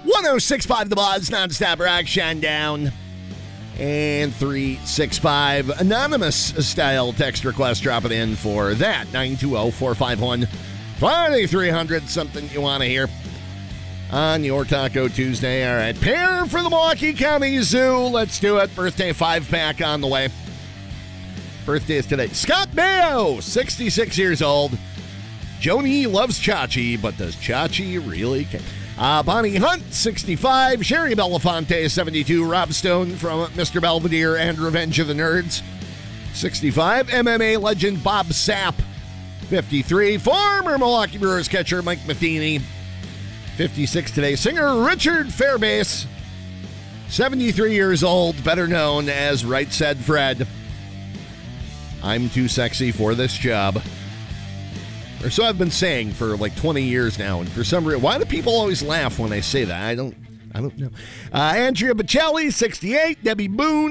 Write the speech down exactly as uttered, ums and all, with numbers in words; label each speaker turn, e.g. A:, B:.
A: one oh six point five The Buzz, nonstop rock, Shinedown. And three six five anonymous style text request dropping in for that. nine two zero, four five one, five three zero zero. Something you want to hear on your Taco Tuesday. All right. Pair for the Milwaukee County Zoo. Let's do it. Birthday five pack on the way. Birthday is today. Scott Mayo, sixty-six years old. Joni loves Chachi, but does Chachi really care? Uh, Bonnie Hunt, sixty-five. Sherry Belafonte, seventy-two. Rob Stone from Mister Belvedere and Revenge of the Nerds, sixty-five. M M A legend Bob Sapp, fifty-three. Former Milwaukee Brewers catcher Mike Matheny, fifty-six today. Singer Richard Fairbanks, seventy-three years old, better known as Right Said Fred. I'm too sexy for this job. Or so I've been saying for like twenty years now, and for some reason, why do people always laugh when I say that? I don't, I don't know. Uh, Andrea Bocelli, sixty-eight. Debbie Boone,